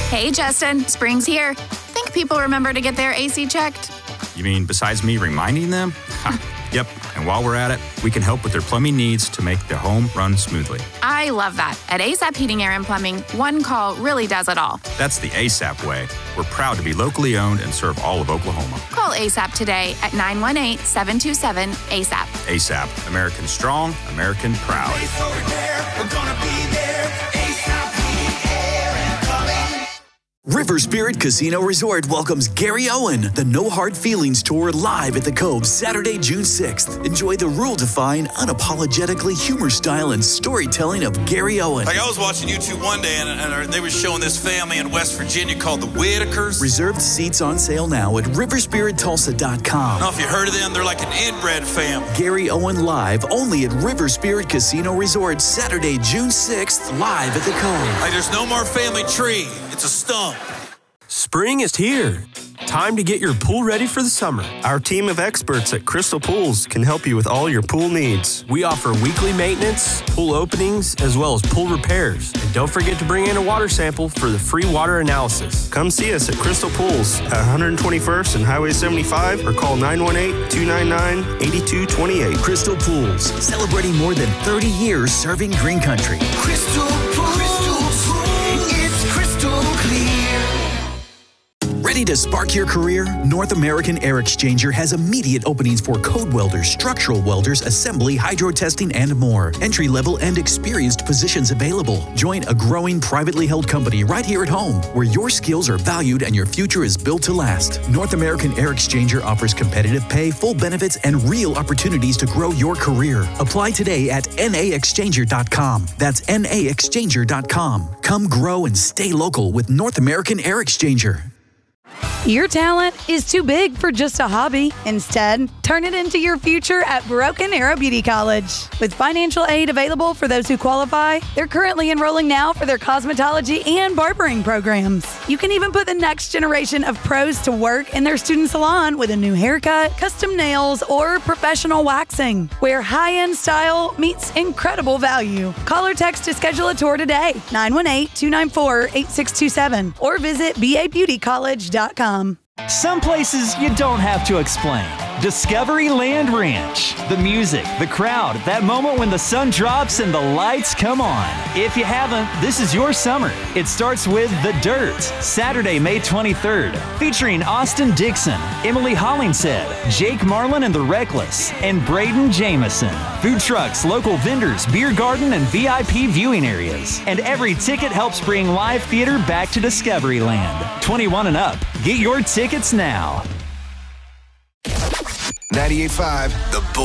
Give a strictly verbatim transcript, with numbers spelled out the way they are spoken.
Hey, Justin, spring's here. Think people remember to get their A C checked? You mean besides me reminding them? Yep, and while we're at it, we can help with their plumbing needs to make their home run smoothly. I love that. At ASAP Heating, Air, and Plumbing, one call really does it all. That's the ASAP way. We're proud to be locally owned and serve all of Oklahoma. Call ASAP today at nine one eight, seven two seven, A S A P. ASAP, American strong, American proud. We're gonna be there. ASAP Heating, Air, and Plumbing. River Spirit Casino Resort welcomes Gary Owen, the No Hard Feelings Tour, live at the Cove Saturday, June sixth. Enjoy the rule-defying, unapologetically humor style and storytelling of Gary Owen. Like I was watching YouTube one day and, and they were showing this family in West Virginia called the Whitakers. Reserved seats on sale now at river spirit tulsa dot com. I don't know if you heard of them. They're like an inbred family. Gary Owen live only at River Spirit Casino Resort Saturday, June sixth, live at the Cove. Like there's no more family tree. It's a stump. Spring is here. Time to get your pool ready for the summer. Our team of experts at Crystal Pools can help you with all your pool needs. We offer weekly maintenance, pool openings, as well as pool repairs. And don't forget to bring in a water sample for the free water analysis. Come see us at Crystal Pools at one twenty-first and Highway seventy-five or call nine one eight, two nine nine, eight two two eight. Crystal Pools, celebrating more than thirty years serving Green Country. Crystal Pools. Crystal Pools. It's crystal clear. Ready to spark your career? North American Air Exchanger has immediate openings for code welders, structural welders, assembly, hydro testing, and more. Entry-level and experienced positions available. Join a growing privately held company right here at home, where your skills are valued and your future is built to last. North American Air Exchanger offers competitive pay, full benefits, and real opportunities to grow your career. Apply today at N A exchanger dot com. That's N A exchanger dot com. Come grow and stay local with North American Air Exchanger. Your talent is too big for just a hobby. Instead, turn it into your future at Broken Arrow Beauty College. With financial aid available for those who qualify, they're currently enrolling now for their cosmetology and barbering programs. You can even put the next generation of pros to work in their student salon with a new haircut, custom nails, or professional waxing, where high-end style meets incredible value. Call or text to schedule a tour today, nine one eight, two nine four, eight six two seven, or visit b a beauty college dot com. Some places you don't have to explain. Discovery Land Ranch. The music, the crowd, that moment when the sun drops and the lights come on. If you haven't, this is your summer. It starts with The Dirt, Saturday, May twenty-third, featuring Austin Dixon, Emily Hollingshead, Jake Marlin and the Reckless, and Braden Jameson. Food trucks, local vendors, beer garden, and V I P viewing areas. And every ticket helps bring live theater back to Discovery Land. twenty-one and up. Get your tickets now. ninety-eight point five The Bull.